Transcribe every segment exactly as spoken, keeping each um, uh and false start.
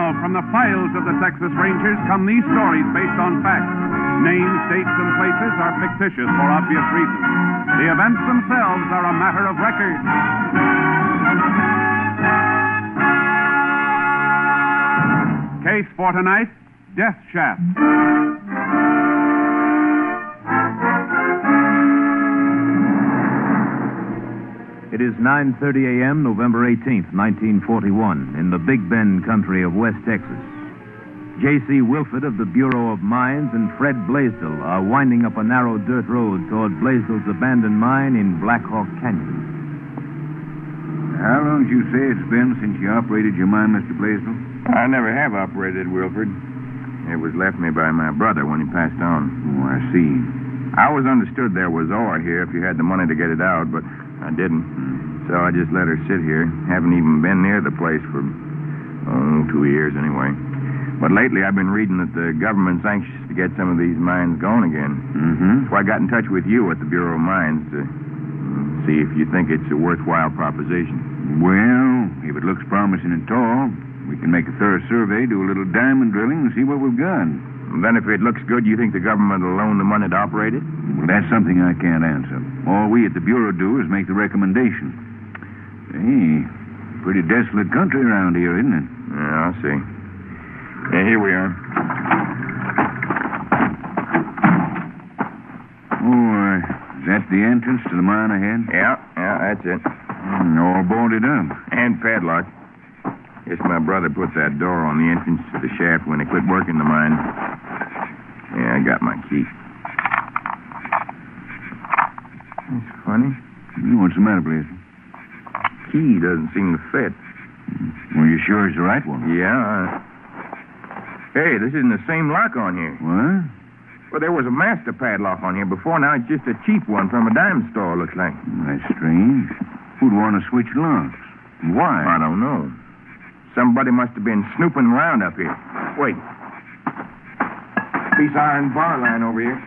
Now, from the files of the Texas Rangers come these stories based on facts. Names, dates, and places are fictitious for obvious reasons. The events themselves are a matter of record. Case for tonight, Death Shaft. It is nine thirty a.m., November eighteenth, nineteen forty-one, in the Big Bend country of West Texas. J C. Wilford of the Bureau of Mines and Fred Blaisdell are winding up a narrow dirt road toward Blaisdell's abandoned mine in Black Hawk Canyon. How long did you say it's been since you operated your mine, Mister Blaisdell? I never have operated, Wilford. It was left me by my brother when he passed on. Oh, I see. I always understood there was ore here if you had the money to get it out, but I didn't. Mm. So I just let her sit here. Haven't even been near the place for, oh, two years anyway. But lately I've been reading that the government's anxious to get some of these mines going again. Mm-hmm. So I got in touch with you at the Bureau of Mines to see if you think it's a worthwhile proposition. Well, if it looks promising at all, we can make a thorough survey, do a little diamond drilling, and see what we've got. And then if it looks good, you think the government will loan the money to operate it? Well, that's something I can't answer. All we at the Bureau do is make the recommendation. Hey, pretty desolate country around here, isn't it? Yeah, I see. Yeah, here we are. Oh, uh, is that the entrance to the mine ahead? Yeah, yeah, that's it. Mm, all boarded up. And padlocked. Guess my brother put that door on the entrance to the shaft when he quit working the mine. Yeah, I got my key. That's funny. What's the matter, Blaisdell? Key doesn't seem to fit. Well, you sure it's the right one? Yeah. I... Hey, this isn't the same lock on here. What? Well, there was a master padlock on here before. Now it's just a cheap one from a dime store, looks like. That's strange. Who'd want to switch locks? Why? I don't know. Somebody must have been snooping around up here. Wait. Piece of iron bar line over here.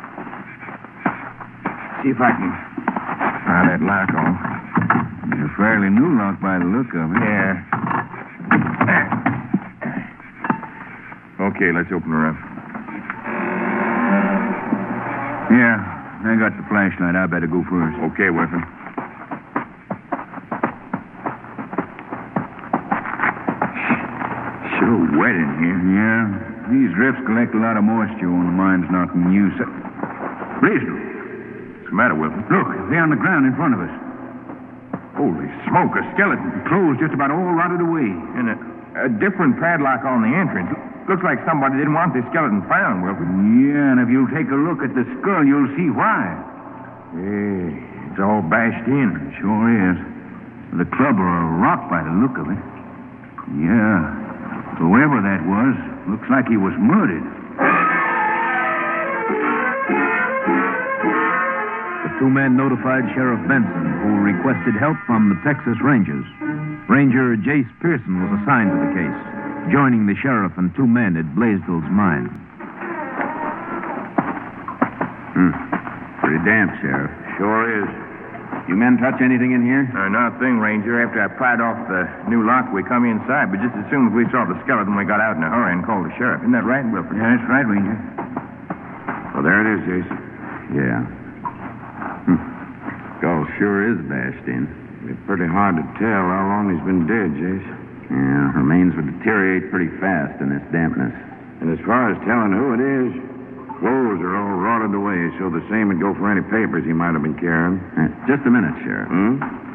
See if I can pry that lock off. It's a fairly new lock by the look of it. Yeah. Okay, let's open her up. Yeah, I got the flashlight. I better go first. Okay, Wilford. Sure wet in here. Yeah, these drifts collect a lot of moisture when the mine's not in use. Blaisdell. What's the matter, Wilford? Look, they're on the ground in front of us. Holy smoke, a skeleton. The clothes just about all rotted away. And a, a different padlock on the entrance. Looks like somebody didn't want this skeleton found, Wilford. Yeah, and if you'll take a look at the skull, you'll see why. Hey, it's all bashed in. It sure is. The club or a rock by the look of it. Yeah. Whoever that was, looks like he was murdered. The two men notified Sheriff Benson, who requested help from the Texas Rangers. Ranger Jace Pearson was assigned to the case, joining the sheriff and two men at Blaisdell's mine. Hmm. Pretty damp, Sheriff. Sure is. You men touch anything in here? Uh, not a thing, Ranger. After I pried off the new lock, we come inside, but just as soon as we saw the skeleton, we got out in a hurry and called the sheriff. Isn't that right, Wilford? Yeah, that's right, Ranger. Well, there it is, Jason. Yeah. Hmm. Skull sure is bashed in. It's pretty hard to tell how long he's been dead, Jason. Yeah, remains would deteriorate pretty fast in this dampness. And as far as telling who it is, clothes are all rotted away, so the same would go for any papers he might have been carrying. Uh, just a minute, Sheriff. Hmm?